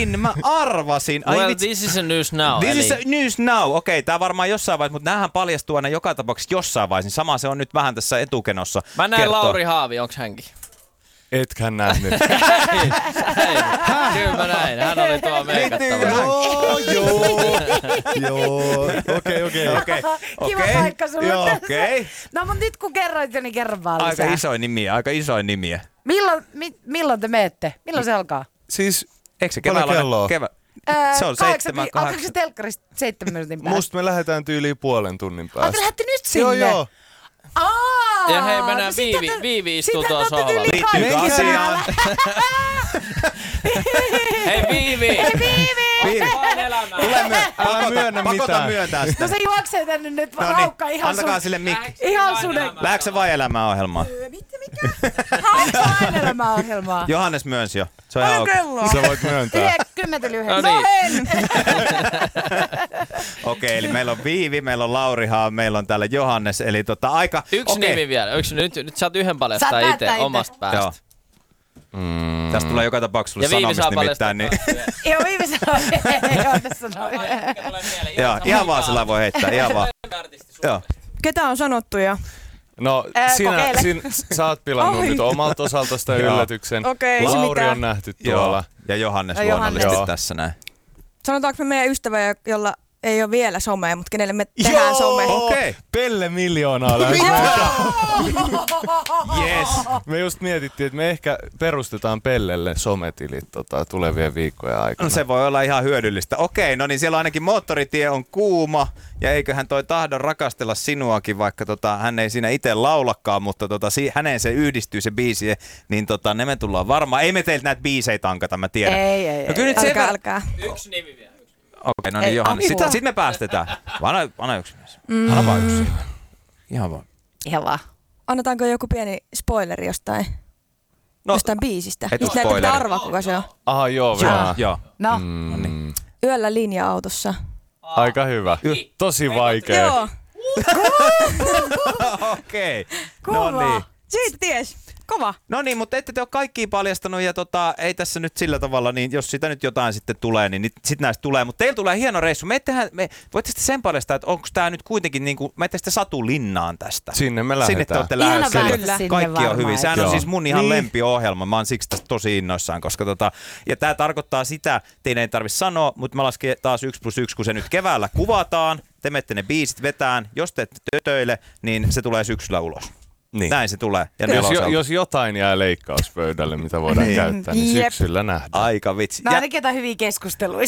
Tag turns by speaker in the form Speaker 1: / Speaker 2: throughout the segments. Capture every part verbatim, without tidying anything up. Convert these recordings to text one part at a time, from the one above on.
Speaker 1: arvasin, mä arvasin.
Speaker 2: Ai, well, vitsi. This is a news now.
Speaker 1: This
Speaker 2: eli...
Speaker 1: is a news now. Okei, okay, tää varmaan jossain vaiheessa, mutta näähän paljastuu aina joka tapauksessa jossain vaiheessa. Sama se on nyt vähän tässä etukenossa.
Speaker 2: Mä näen
Speaker 1: kertoo.
Speaker 2: Lauri Haavi, onks hänkin?
Speaker 3: Ethän nähnyt.
Speaker 2: Hei, kyllä mä näin. Hän oli tuo meikattava.
Speaker 3: Joo, joo. Joo. Okei, okei.
Speaker 1: Okei.
Speaker 4: Kiva paikka sulle.
Speaker 1: Okei. Okay.
Speaker 4: No mut nyt kun kerroit jo, niin kerro vaan lisää.
Speaker 1: Aika isoin nimiä, aika isoin nimiä.
Speaker 4: Milloin, mi, milloin te meette? Milloin se alkaa?
Speaker 3: Siis,
Speaker 1: eikö se
Speaker 3: paljon kelloa?
Speaker 1: Kevä...
Speaker 4: Ää,
Speaker 1: se on seitsemän, kahdeksan.
Speaker 4: Alkaako se telkkarista seitsemän minuutin päästä?
Speaker 3: Musta me lähdetään tyyliin puolen tunnin päästä.
Speaker 4: Ai te lähdette nyt sinne?
Speaker 3: Joo, joo.
Speaker 4: Aa,
Speaker 2: ja hei, mennään
Speaker 4: no
Speaker 2: Viivi,
Speaker 4: te,
Speaker 2: Viivi istuu tuolla
Speaker 4: sohvalla.
Speaker 1: Liittyykö asiaan?
Speaker 2: Hei Viivi!
Speaker 4: Hei Viivi!
Speaker 1: Viivi! Tule myö,
Speaker 3: Älä myönnä
Speaker 1: pakota
Speaker 3: mitään.
Speaker 1: myöntää sitä.
Speaker 4: No se juoksee tänne nyt,
Speaker 1: No niin,
Speaker 4: haukkaa ihan
Speaker 1: antakaa
Speaker 4: sun...
Speaker 1: sille mikki.
Speaker 4: Ihan sun...
Speaker 1: Lähdäänkö se vai elämää ohjelmaan?
Speaker 4: Mitä, mikä? Haukkaa aina elämää ohjelmaa.
Speaker 1: Johannes myönsi jo. Se on ihan
Speaker 4: Paljon
Speaker 1: okei.
Speaker 4: kelloa?
Speaker 3: Sä voit myöntää.
Speaker 4: Kymmentä
Speaker 2: No
Speaker 4: lyhyesti.
Speaker 2: niin.
Speaker 1: Okei, eli meillä on Viivi, meillä on Laurihaa, meillä on täällä Johannes. Eli tota aika...
Speaker 2: Yksi
Speaker 1: okei.
Speaker 2: nimi vielä. Yksi, nyt, nyt saat yhden paljastaa
Speaker 4: Saat
Speaker 2: itse
Speaker 4: päättää itse.
Speaker 2: omasta päästä.
Speaker 1: Joo. Mm. Tästä tulee joka tapauksessa sulle
Speaker 2: Ja Viivi saa
Speaker 1: sanomista
Speaker 2: paljastaa.
Speaker 1: nimittäin. Niin...
Speaker 4: Joo, Viivi sanoi. Joo, tässä sanoi.
Speaker 1: Joo, ihan vaan sillä voi heittää, ihan vaan. Joo.
Speaker 5: Ketä on sanottu jo?
Speaker 3: No,
Speaker 4: Ää,
Speaker 3: sinä,
Speaker 4: kokeile.
Speaker 3: sin, sä oot pilannut
Speaker 5: Oi.
Speaker 3: nyt omalta osalta sitä
Speaker 1: Joo.
Speaker 3: yllätyksen.
Speaker 5: Okei, ei se
Speaker 3: Lauri
Speaker 5: mitään.
Speaker 3: on nähty
Speaker 1: Joo.
Speaker 3: tuolla.
Speaker 1: Ja Johannes
Speaker 4: Ja
Speaker 1: luonnollisesti
Speaker 3: Johannes.
Speaker 1: tässä näin.
Speaker 5: Sanotaanko me meidän ystävä, jolla ei ole vielä somea, mutta kenelle me tehdään some?
Speaker 1: Okei.
Speaker 3: Pelle miljoonaa lähes.
Speaker 1: Yes.
Speaker 3: Me just mietittiin, että me ehkä perustetaan Pellelle sometilit tota, tulevien viikkojen aikana.
Speaker 1: No se voi olla ihan hyödyllistä. Okei, no niin siellä ainakin moottoritie on kuuma ja eiköhän toi tahdon rakastella sinuakin, vaikka tota, hän ei siinä itse laulakaan, mutta tota, si- häneen se yhdistyy se biisi, niin tota, ne me tullaan varmaan. Ei me teiltä näitä biisejä tankata, mä tiedän.
Speaker 4: Ei, ei,
Speaker 1: No kyllä nyt
Speaker 5: Älkää,
Speaker 1: se...
Speaker 5: älkää.
Speaker 2: Yksi nimi vielä.
Speaker 1: Okei, no niin
Speaker 4: Ei,
Speaker 1: Johannes.
Speaker 4: apua.
Speaker 1: Sitten sit me päästetään. Anna, anna yksi mies. Mm. Anna vaan yksi. Ihan vaan.
Speaker 4: Ihan vaan.
Speaker 5: Annetaanko joku pieni spoileri jostain,
Speaker 1: No,
Speaker 5: jostain biisistä?
Speaker 1: et oo
Speaker 5: Mistä näitä
Speaker 1: spoileri.
Speaker 5: pitää arvaa, kuka se on.
Speaker 3: Aha, joo,
Speaker 1: joo,
Speaker 3: vähän.
Speaker 1: joo.
Speaker 4: No.
Speaker 1: No niin.
Speaker 5: Yöllä linja-autossa.
Speaker 3: Aika hyvä. Tosi vaikea.
Speaker 5: Joo,
Speaker 1: Okei.
Speaker 4: Kova.
Speaker 1: No niin.
Speaker 5: siitä ties. Kova.
Speaker 1: No niin, mutta ette te ole kaikkia paljastanut ja tota, ei tässä nyt sillä tavalla, niin jos sitä nyt jotain sitten tulee, niin sitten näistä tulee. Mutta teillä tulee hieno reissu. Me ettehän, me, voitte sitten sen paljastaa, että onko tämä nyt kuitenkin, niin kuin, me ette sitten Satu Linnaan tästä.
Speaker 3: Sinne me
Speaker 1: Sinne te
Speaker 3: lähdetään.
Speaker 1: olette
Speaker 4: Ihana
Speaker 1: lähdössä.
Speaker 4: päästä
Speaker 1: Eli
Speaker 4: sinne
Speaker 1: kaikki on
Speaker 4: varmaan,
Speaker 1: hyvin. Sehän on
Speaker 3: joo.
Speaker 1: siis mun ihan
Speaker 3: Niin.
Speaker 1: lempiohjelma. Mä oon siksi tästä tosi innoissaan, koska tota, ja tää tarkoittaa sitä, teidän ei tarvitse sanoa, mutta mä lasken taas yksi plus yksi, kun se nyt keväällä kuvataan. Te menette ne biisit vetään. Jos te ette tötöile, niin se tulee syksyllä ulos.
Speaker 3: Niin.
Speaker 1: Näin se tulee. Ja
Speaker 3: Jos, jo,
Speaker 1: neloselta.
Speaker 3: jos jotain jää leikkauspöydälle, mitä voidaan
Speaker 1: Niin.
Speaker 3: käyttää, niin
Speaker 5: Jep.
Speaker 3: syksyllä nähdään.
Speaker 1: Aika vitsi.
Speaker 4: No
Speaker 1: Ja-
Speaker 4: ainakin jotain hyviä keskusteluja.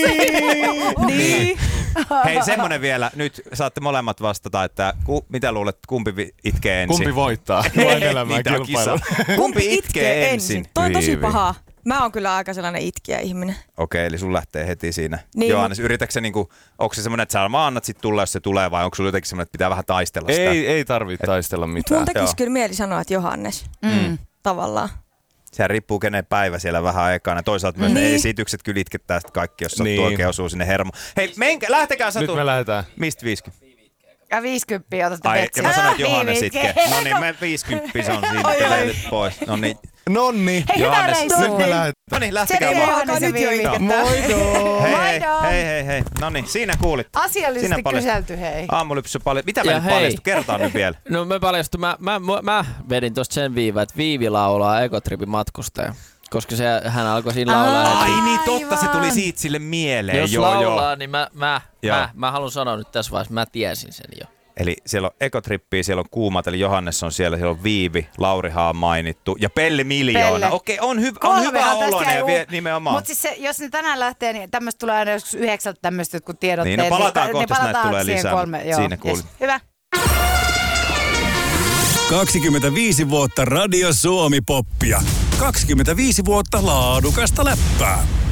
Speaker 1: Niin.
Speaker 5: Niin.
Speaker 1: Hei, semmonen vielä. Nyt saatte molemmat vastata, että ku, mitä luulet, kumpi vi- itkee ensin?
Speaker 3: Kumpi voittaa? Vain elämään
Speaker 1: Niitä on
Speaker 3: kilpailu.
Speaker 1: kisa. Kumpi itkee ensin?
Speaker 5: Toi on tosi
Speaker 3: Viivi.
Speaker 5: pahaa. Mä oon kyllä aika sellainen itkiä ihminen.
Speaker 1: Okei, eli sun lähtee heti siinä.
Speaker 5: Niin,
Speaker 1: Johannes, yritätkö se niinku, onko se semmoinen, että sä vaan annat sit tulla, jos se tulee, vai onko sulla jotenkin semmoinen, että pitää vähän taistella sitä?
Speaker 3: Ei, ei tarvitse taistella
Speaker 5: Mun
Speaker 3: mitään.
Speaker 5: tekis
Speaker 1: Joo.
Speaker 5: kyllä mieli sanoa, että Johannes.
Speaker 4: Mm.
Speaker 5: Tavallaan.
Speaker 1: Sehän riippuu kenen päivä siellä vähän aikaan. Ja toisaalta myös
Speaker 5: Niin.
Speaker 1: ne esitykset kyllä itkettää sit kaikki, jos sattuu
Speaker 3: Niin.
Speaker 1: oikein osuu sinne hermo. Hei, menkä, lähtekää Satu.
Speaker 3: Nyt me lähdetään.
Speaker 1: Mistä viisikymmentä?
Speaker 4: Ja viisikymppiä otatte
Speaker 1: Ai,
Speaker 4: Betsi.
Speaker 1: ja mä sanoin, että
Speaker 4: Ah,
Speaker 1: Johannes
Speaker 4: Viivi
Speaker 1: itkee.
Speaker 4: itkee.
Speaker 1: No niin, me viisikymmentä se on siinä.
Speaker 5: Oi,
Speaker 1: Tulee
Speaker 5: oi.
Speaker 1: nyt pois. No niin,
Speaker 3: Nonni.
Speaker 4: Hei, hyvää
Speaker 1: Johannes,
Speaker 4: reissua.
Speaker 3: Nyt me lähdetään.
Speaker 1: no niin, lähtekää
Speaker 4: Tseri
Speaker 1: vaan.
Speaker 4: Johannes ja
Speaker 5: nyt jo
Speaker 4: Viivi.
Speaker 5: itkettää.
Speaker 3: Moido!
Speaker 1: Hei, hei,
Speaker 4: Moido.
Speaker 1: hei, hei, hei. No niin, siinä kuulit.
Speaker 4: Asiallisesti
Speaker 1: Siinä paljon-
Speaker 4: kyselty, hei.
Speaker 1: Aamulypsy paljon. Mitä me
Speaker 2: Ja
Speaker 1: nyt
Speaker 2: hei.
Speaker 1: paljastu? Kertaan nyt vielä.
Speaker 2: No me paljastu, mä, mä, mä, mä vedin tosta sen viivan, että Viivi laulaa Egotripin matkustaja. Koska se, hän alkoi siinä laulaa.
Speaker 1: Ai
Speaker 2: heti.
Speaker 1: niin, totta, se tuli
Speaker 4: Aivan.
Speaker 1: siitä sille mieleen.
Speaker 2: Jos
Speaker 1: joo,
Speaker 2: laulaa,
Speaker 1: joo.
Speaker 2: niin mä, mä,
Speaker 1: Joo.
Speaker 2: mä, mä haluan sanoa nyt tässä vaiheessa, mä tiesin sen jo.
Speaker 1: Eli siellä on Ekotrippiä, siellä on Kuumat, eli Johannes on siellä, siellä on Viivi, Laurihaa on mainittu ja Pelle Miljoona.
Speaker 4: Pelle.
Speaker 1: Okei, on, hyv- on
Speaker 4: Kolme
Speaker 1: hyvä
Speaker 4: tästä
Speaker 1: oloinen
Speaker 4: jäi
Speaker 1: ja
Speaker 4: u-
Speaker 1: vie, nimenomaan.
Speaker 4: Mutta siis se, jos ne tänään lähtee, niin tämmöistä tulee aina joskus yhdeksältä tämmöistä jotkut tiedotteet.
Speaker 1: Niin, no palataan
Speaker 4: niin,
Speaker 1: kohta, jos näitä
Speaker 4: palataan
Speaker 1: tulee
Speaker 4: siihen
Speaker 1: lisää,
Speaker 4: Kolme,
Speaker 1: mutta
Speaker 4: joo,
Speaker 1: siinä kuulit.
Speaker 4: yes. Hyvä.
Speaker 6: kaksikymmentäviisi vuotta Radio Suomi-poppia. kaksikymmentäviisi vuotta laadukasta läppää.